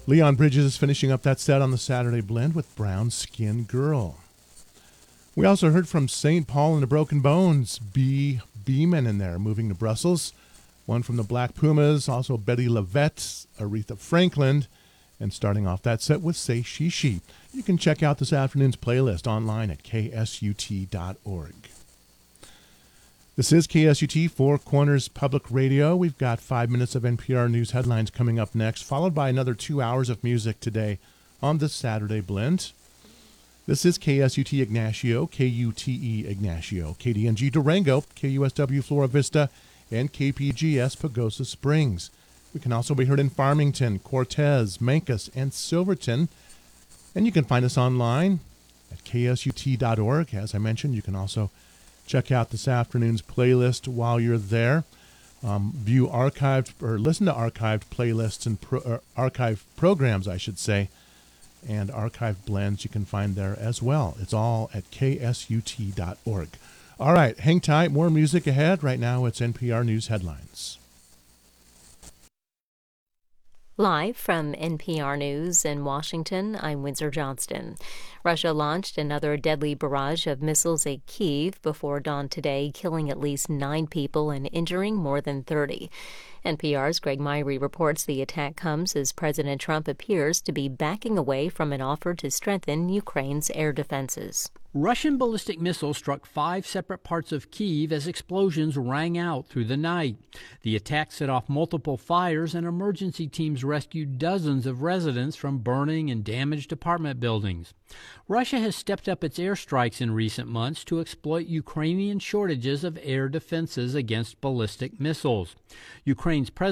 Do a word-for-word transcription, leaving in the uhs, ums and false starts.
Leon Bridges is finishing up that set on the Saturday Blend with Brown Skin Girl. We also heard from Saint Paul and the Broken Bones, B. Beeman in there, moving to Brussels. One from the Black Pumas, also Betty Lavette, Aretha Franklin, and starting off that set with Say She She. You can check out this afternoon's playlist online at K S U T dot org. This is K S U T, Four Corners Public Radio. We've got five minutes of N P R News headlines coming up next, followed by another two hours of music today on this Saturday Blend. This is K S U T Ignacio, K U T E Ignacio, K D N G Durango, K U S W Flora Vista, and K P G S Pagosa Springs. We can also be heard in Farmington, Cortez, Mancos, and Silverton. And you can find us online at K S U T dot org. As I mentioned, you can also check out this afternoon's playlist while you're there. Um, view archived, or listen to archived playlists and pro, or archived programs, I should say, and archived blends you can find there as well. It's all at K S U T dot org. All right, hang tight. More music ahead. Right now, it's N P R News headlines. Live from N P R News in Washington, I'm Windsor Johnston. Russia launched another deadly barrage of missiles at Kyiv before dawn today, killing at least nine people and injuring more than thirty. N P R's Greg Myrie reports the attack comes as President Trump appears to be backing away from an offer to strengthen Ukraine's air defenses. Russian ballistic missiles struck five separate parts of Kyiv as explosions rang out through the night. The attack set off multiple fires, and emergency teams rescued dozens of residents from burning and damaged apartment buildings. Russia has stepped up its airstrikes in recent months to exploit Ukrainian shortages of air defenses against ballistic missiles. Ukraine's president